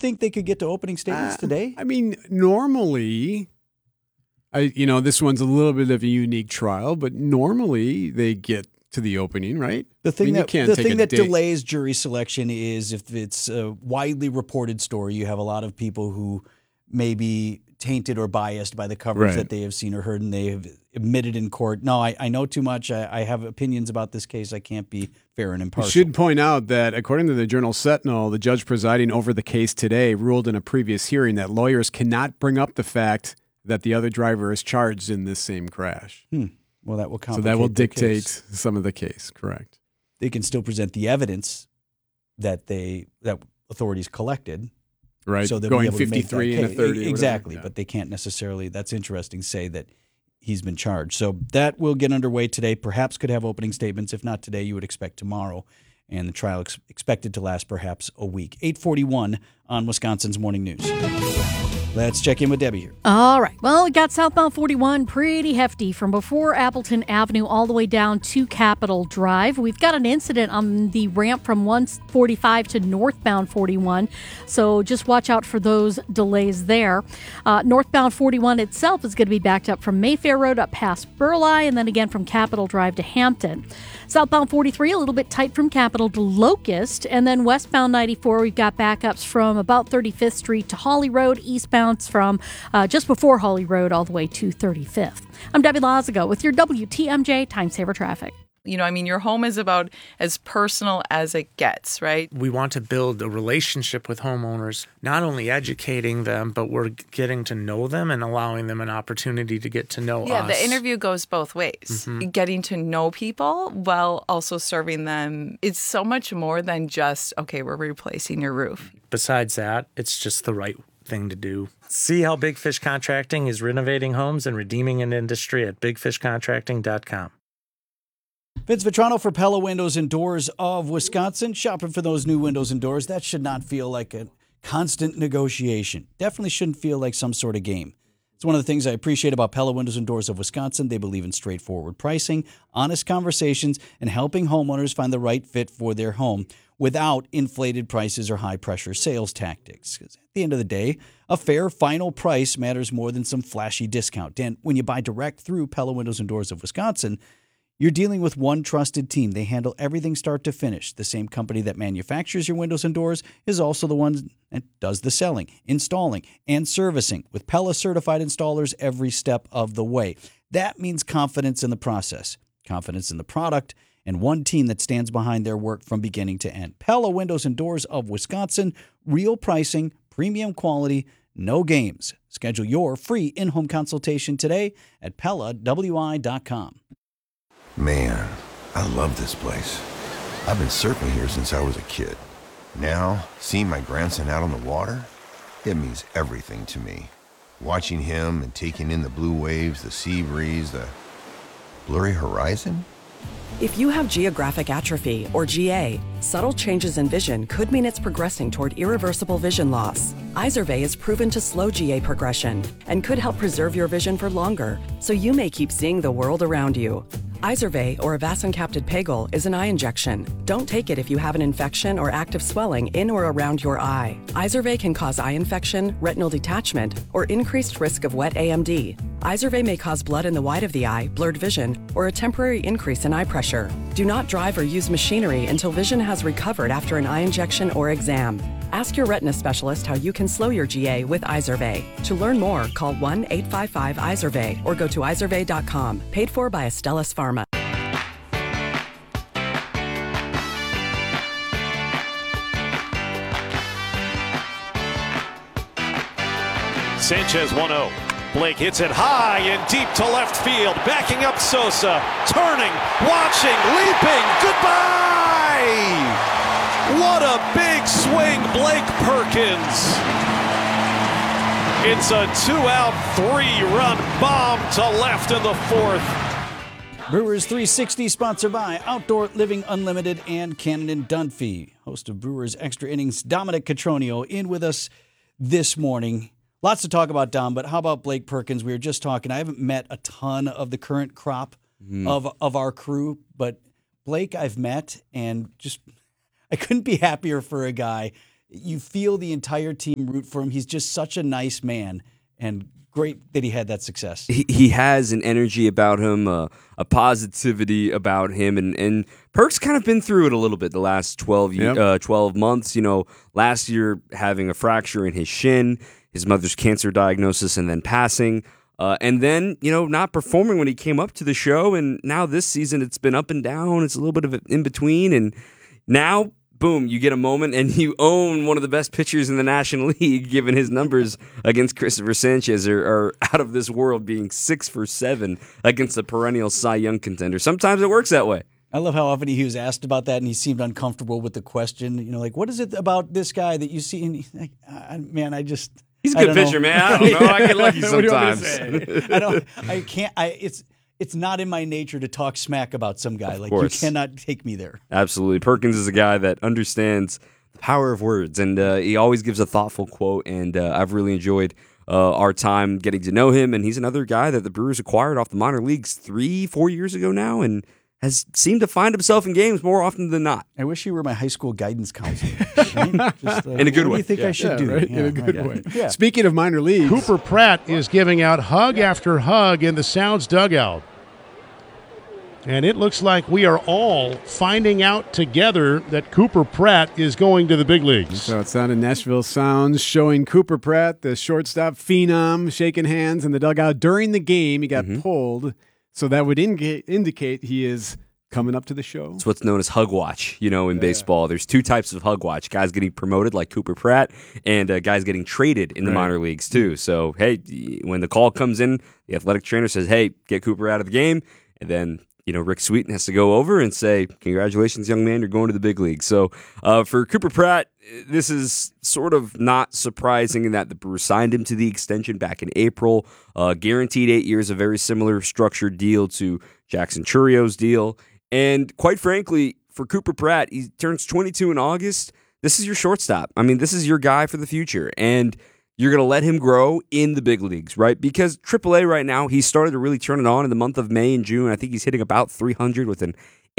think they could get to opening statements today? I mean, normally, this one's a little bit of a unique trial, but normally they get to the opening, right? The thing that delays jury selection is if it's a widely reported story, you have a lot of people who may be tainted or biased by the coverage that they have seen or heard, and they have admitted in court, no, I know too much. I have opinions about this case. I can't be fair and impartial. I should point out that according to the Journal Sentinel, the judge presiding over the case today ruled in a previous hearing that lawyers cannot bring up the fact that the other driver is charged in this same crash. Well, that will complicate. So that will dictate some of the case, correct. They can still present the evidence that authorities collected. Right, so going 53 and a 30. Exactly, but they can't necessarily, that's interesting, say that he's been charged. So that will get underway today. Perhaps could have opening statements. If not today, you would expect tomorrow. And the trial expected to last perhaps a week. 8:41 on Wisconsin's Morning News. Let's check in with Debbie here. All right. Well, we got southbound 41 pretty hefty from before Appleton Avenue all the way down to Capitol Drive. We've got an incident on the ramp from 145 to northbound 41, so just watch out for those delays there. Northbound 41 itself is going to be backed up from Mayfair Road up past Burleigh, and then again from Capitol Drive to Hampton. Southbound 43, a little bit tight from Capitol to Locust, and then westbound 94, we've got backups from about 35th Street to Holly Road, eastbound from just before Holly Road all the way to 35th. I'm Debbie Lazago with your WTMJ Time Saver Traffic. Your home is about as personal as it gets, right? We want to build a relationship with homeowners, not only educating them, but we're getting to know them and allowing them an opportunity to get to know us. Yeah, the interview goes both ways. Mm-hmm. Getting to know people while also serving them. It's so much more than just, okay, we're replacing your roof. Besides that, it's just the right thing to do. See how Big Fish Contracting is renovating homes and redeeming an industry at bigfishcontracting.com. Vince Vitrano for Pella Windows and Doors of Wisconsin. Shopping for those new windows and doors, that should not feel like a constant negotiation. Definitely shouldn't feel like some sort of game. It's one of the things I appreciate about Pella Windows and Doors of Wisconsin. They believe in straightforward pricing, honest conversations, and helping homeowners find the right fit for their home without inflated prices or high-pressure sales tactics. Because at the end of the day, a fair final price matters more than some flashy discount. And when you buy direct through Pella Windows and Doors of Wisconsin, you're dealing with one trusted team. They handle everything start to finish. The same company that manufactures your windows and doors is also the one that does the selling, installing, and servicing with Pella certified installers every step of the way. That means confidence in the process, confidence in the product, and one team that stands behind their work from beginning to end. Pella Windows and Doors of Wisconsin, real pricing, premium quality, no games. Schedule your free in-home consultation today at PellaWI.com. Man, I love this place. I've been surfing here since I was a kid. Now, seeing my grandson out on the water, it means everything to me. Watching him and taking in the blue waves, the sea breeze, the blurry horizon. If you have geographic atrophy, or GA, subtle changes in vision could mean it's progressing toward irreversible vision loss. Izervay is proven to slow GA progression and could help preserve your vision for longer, so you may keep seeing the world around you. Izervay, or avacincaptad pegol, is an eye injection. Don't take it if you have an infection or active swelling in or around your eye. Izervay can cause eye infection, retinal detachment, or increased risk of wet AMD. Izervay may cause blood in the white of the eye, blurred vision, or a temporary increase in eye pressure. Do not drive or use machinery until vision has recovered after an eye injection or exam. Ask your retina specialist how you can slow your GA with Izervay. To learn more, call 1-855-IZERVAY or go to izervay.com. Paid for by Astellas Pharma. Sanchez 1-0. Blake hits it high and deep to left field. Backing up Sosa. Turning, watching, leaping. Goodbye! What a big swing, Blake Perkins. It's a 2-out, 3-run bomb to left in the fourth. Brewers 360 sponsored by Outdoor Living Unlimited and Cannon & Dunphy. Host of Brewers Extra Innings, Dominic Cotroneo, in with us this morning. Lots to talk about, Dom, but how about Blake Perkins? We were just talking. I haven't met a ton of the current crop of our crew, but Blake I've met, and just I couldn't be happier for a guy you feel the entire team root for him. He's just such a nice man, and great that he had that success. He has an energy about him, a positivity about him, and Perk's kind of been through it a little bit the last 12 months. Last year having a fracture in his shin, his mother's cancer diagnosis, and then passing. And then, not performing when he came up to the show. And now this season, it's been up and down. It's a little bit of in between. And now, boom, you get a moment and you own one of the best pitchers in the National League, given his numbers against Christopher Sanchez are out of this world, being 6 for 7 against a perennial Cy Young contender. Sometimes it works that way. I love how often he was asked about that and he seemed uncomfortable with the question. What is it about this guy that you see? And he's like, man, He's a good pitcher, man. I don't know. I get lucky sometimes. It's not in my nature to talk smack about some guy. Of course. You cannot take me there. Absolutely. Perkins is a guy that understands the power of words, and he always gives a thoughtful quote, and I've really enjoyed our time getting to know him, and he's another guy that the Brewers acquired off the minor leagues 3-4 years ago now, and has seemed to find himself in games more often than not. I wish you were my high school guidance counselor. Right? In a good way. What do you think I should do? Right? In a good way. Yeah. Speaking of minor leagues, Cooper Pratt is giving out hug after hug in the Sounds dugout. And it looks like we are all finding out together that Cooper Pratt is going to the big leagues. So it's on a Nashville Sounds showing Cooper Pratt, the shortstop phenom, shaking hands in the dugout during the game. He got pulled. So that would indicate he is coming up to the show. It's what's known as hug watch, in baseball. There's two types of hug watch. Guys getting promoted like Cooper Pratt and guys getting traded in the minor leagues too. So, hey, when the call comes in, the athletic trainer says, hey, get Cooper out of the game. And then, Rick Sweeten has to go over and say, congratulations, young man, you're going to the big league. So for Cooper Pratt, this is sort of not surprising in that the Brewers signed him to the extension back in April, guaranteed 8 years, a very similar structured deal to Jackson Churrio's deal. And quite frankly, for Cooper Pratt, he turns 22 in August. This is your shortstop. I mean, this is your guy for the future. And you're going to let him grow in the big leagues, right? Because AAA right now, he started to really turn it on in the month of May and June. I think he's hitting about 300 with an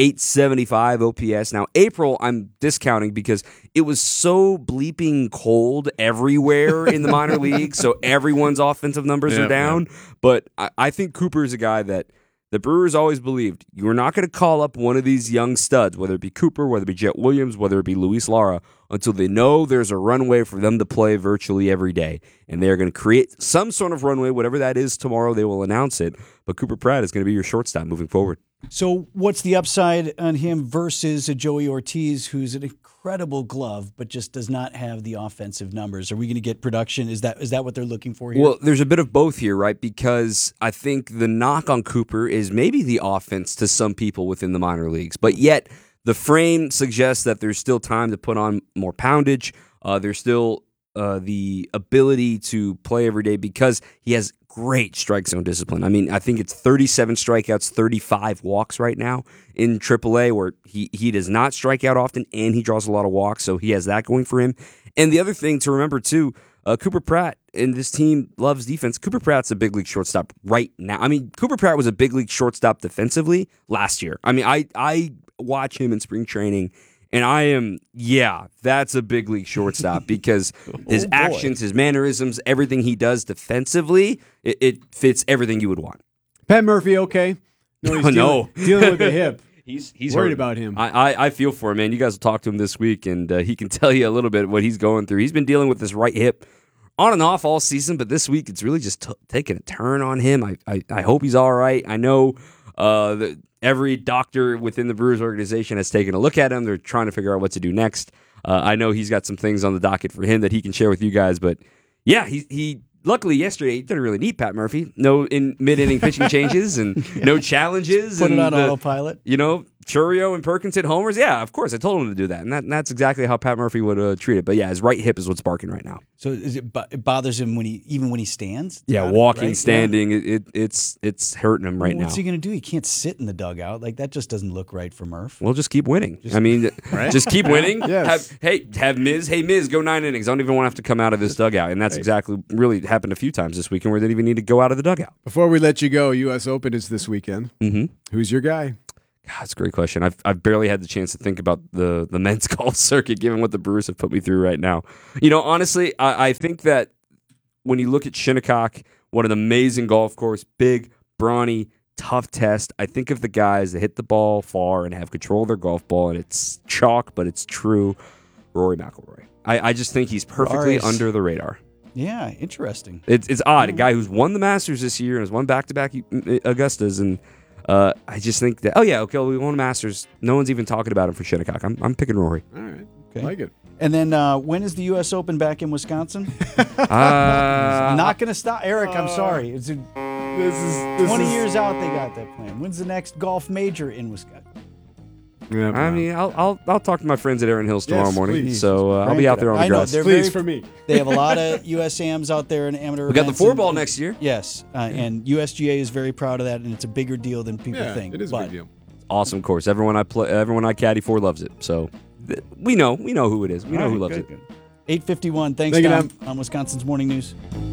875 OPS. Now, April, I'm discounting because it was so bleeping cold everywhere in the minor leagues, so everyone's offensive numbers are down. But I think Cooper is a guy that the Brewers always believed you're not going to call up one of these young studs, whether it be Cooper, whether it be Jet Williams, whether it be Luis Lara, until they know there's a runway for them to play virtually every day. And they're going to create some sort of runway, whatever that is tomorrow, they will announce it. But Cooper Pratt is going to be your shortstop moving forward. So what's the upside on him versus a Joey Ortiz, who's an incredible glove, but just does not have the offensive numbers? Are we going to get production? Is that what they're looking for here? Well, there's a bit of both here, right? Because I think the knock on Cooper is maybe the offense to some people within the minor leagues, but yet the frame suggests that there's still time to put on more poundage. There's still the ability to play every day because he has great strike zone discipline. I mean, I think it's 37 strikeouts, 35 walks right now in AAA, where he does not strike out often and he draws a lot of walks, so he has that going for him. And the other thing to remember, too, Cooper Pratt and this team loves defense. Cooper Pratt's a big league shortstop right now. I mean, Cooper Pratt was a big league shortstop defensively last year. I mean, I watch him in spring training, and that's a big league shortstop because his actions, his mannerisms, everything he does defensively, it fits everything you would want. Pat Murphy, okay? No, he's dealing with the hip. He's worried hurt. about him. I feel for him, man. You guys will talk to him this week, and he can tell you a little bit what he's going through. He's been dealing with this right hip on and off all season, but this week it's really just taking a turn on him. I hope he's all right. I know every doctor within the Brewers organization has taken a look at him. They're trying to figure out what to do next. I know he's got some things on the docket for him that he can share with you guys, but yeah, he luckily yesterday he didn't really need Pat Murphy. No in mid-inning pitching changes and no challenges. Put and it on autopilot. Churrio and Perkins hit homers. Yeah, of course. I told him to do that. And that's exactly how Pat Murphy would treat it. But yeah, his right hip is what's barking right now. So it bothers him when he stands? Yeah, walking, standing, it's hurting him right now. What's he going to do? He can't sit in the dugout. Like, that just doesn't look right for Murph. Well, just keep winning. Just keep winning. Yes. Have Miz. Hey, Miz, go 9 innings. I don't even want to have to come out of this dugout. And that's exactly really happened a few times this weekend where they didn't even need to go out of the dugout. Before we let you go, U.S. Open is this weekend. Mm-hmm. Who's your guy? God, that's a great question. I've barely had the chance to think about the men's golf circuit, given what the Brewers have put me through right now. Honestly, I think that when you look at Shinnecock, what an amazing golf course, big, brawny, tough test. I think of the guys that hit the ball far and have control of their golf ball, and it's chalk, but it's true. Rory McIlroy. I just think he's perfectly under the radar. Yeah, interesting. It's odd. A guy who's won the Masters this year and has won back-to-back Augustas, and I just think that, we won the Masters. No one's even talking about him for Shinnecock. I'm picking Rory. All right. Okay. I like it. And then when is the U.S. Open back in Wisconsin? Not going to stop. Eric, I'm sorry. This is 20 years out they got that plan. When's the next golf major in Wisconsin? Yeah, I mean, I'll talk to my friends at Erin Hills tomorrow morning. Please. So I'll be out there on the grass. Please, for me. They have a lot of USAMs out there in amateur We got the events 4-ball next year. Yes, and USGA is very proud of that, and it's a bigger deal than people think. It is a big deal. Awesome course. Everyone I caddy for loves it. So we know who it is. We know who loves it. 8:51. Thanks, Tom, on Wisconsin's Morning News.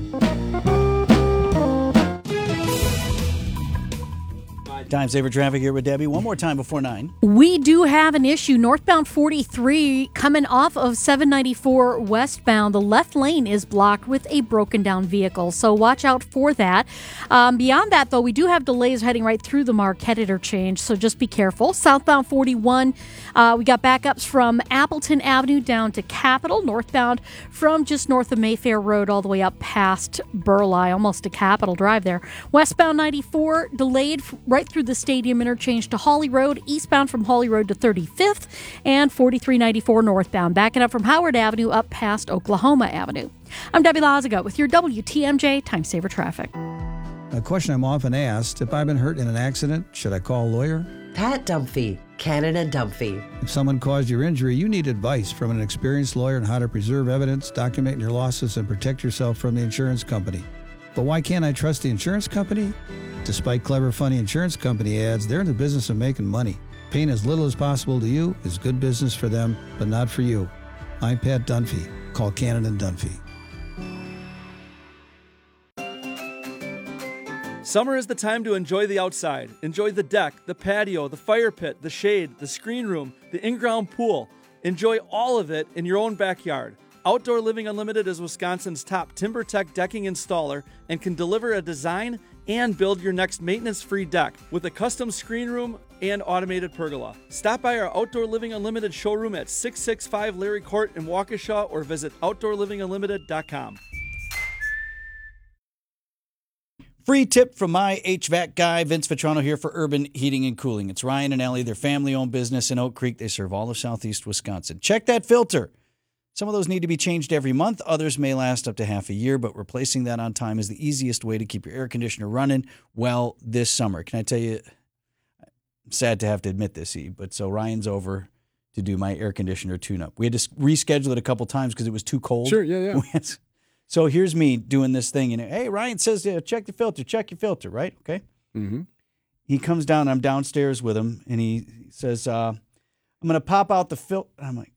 Time saver traffic here with Debbie. One more time before 9. We do have an issue. Northbound 43 coming off of 794 westbound. The left lane is blocked with a broken down vehicle, so watch out for that. Beyond that, though, we do have delays heading right through the Marquette interchange, so just be careful. Southbound 41, we got backups from Appleton Avenue down to Capitol. Northbound from just north of Mayfair Road all the way up past Burleigh, almost to Capitol Drive there. Westbound 94 delayed right through the Stadium interchange to Hawley Road, eastbound from Hawley Road to 35th, and 4394 northbound, backing up from Howard Avenue up past Oklahoma Avenue. I'm Debbie Lazaga with your WTMJ Time Saver Traffic. A question I'm often asked, if I've been hurt in an accident, should I call a lawyer? Pat Dunphy, Canada Dunphy. If someone caused your injury, you need advice from an experienced lawyer on how to preserve evidence, document your losses, and protect yourself from the insurance company. But why can't I trust the insurance company? Despite clever, funny insurance company ads, they're in the business of making money. Paying as little as possible to you is good business for them, but not for you. I'm Pat Dunphy. Call Canada Dunphy. Summer is the time to enjoy the outside. Enjoy the deck, the patio, the fire pit, the shade, the screen room, the in-ground pool. Enjoy all of it in your own backyard. Outdoor Living Unlimited is Wisconsin's top TimberTech decking installer and can deliver a design and build your next maintenance-free deck with a custom screen room and automated pergola. Stop by our Outdoor Living Unlimited showroom at 665 Larry Court in Waukesha or visit OutdoorLivingUnlimited.com. Free tip from my HVAC guy, Vince Vitrano here for Urban Heating and Cooling. It's Ryan and Ellie, their family-owned business in Oak Creek. They serve all of southeast Wisconsin. Check that filter. Some of those need to be changed every month. Others may last up to half a year, but replacing that on time is the easiest way to keep your air conditioner running well this summer. Can I tell you, I'm sad to have to admit this, Eve, but so Ryan's over to do my air conditioner tune-up. We had to reschedule it a couple times because it was too cold. Sure, yeah. So here's me doing this thing, and hey, Ryan says, check your filter, right? Okay. Mm-hmm. He comes down, I'm downstairs with him, and he says, I'm going to pop out the filter. I'm like,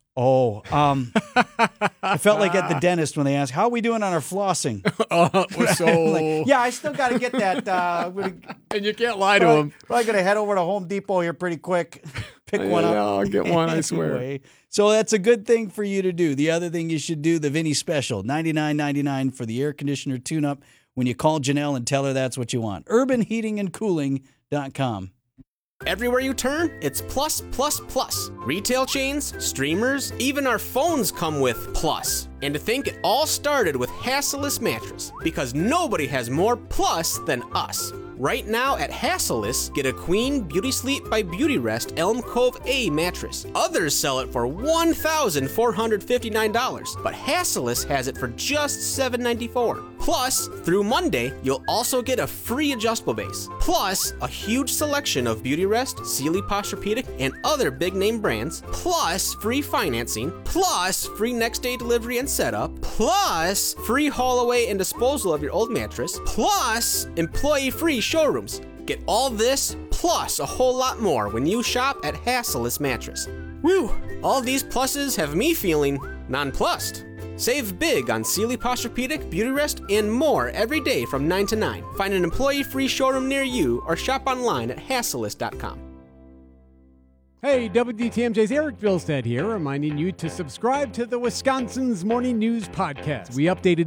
I felt like at the dentist when they asked, how are we doing on our flossing? Like, I still got to get that. And you can't lie to him. Probably going to head over to Home Depot here pretty quick. Pick one up. I'll get one, I swear. Anyway, so that's a good thing for you to do. The other thing you should do, the Vinny Special, $99.99 for the air conditioner tune-up when you call Janelle and tell her that's what you want. UrbanHeatingandCooling.com. Everywhere you turn, it's plus, plus, plus. Retail chains, streamers, even our phones come with plus. And to think it all started with Hassellus Mattress, because nobody has more plus than us. Right now at Hassellus, get a Queen Beauty Sleep by Beautyrest Elm Cove A mattress. Others sell it for $1,459, but Hassellus has it for just $794. Plus, through Monday, you'll also get a free adjustable base. Plus, a huge selection of Beautyrest, Sealy Posturepedic, and other big name brands. Plus, free financing. Plus, free next day delivery and setup. Plus, free haul away and disposal of your old mattress. Plus, employee free showrooms. Get all this plus a whole lot more when you shop at Hassellus Mattress. Woo! All these pluses have me feeling nonplussed. Save big on Sealy Posturepedic, Beautyrest, and more every day from 9 to 9. Find an employee-free showroom near you or shop online at Hassellus.com. Hey, WDTMJ's Eric Vilstead here, reminding you to subscribe to the Wisconsin's Morning News Podcast. We updated